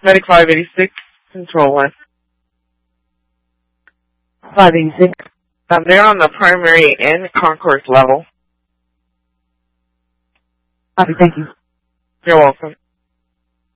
Medic 586, Control 1. 586. They're on the primary and concourse level. Copy, thank you. You're welcome.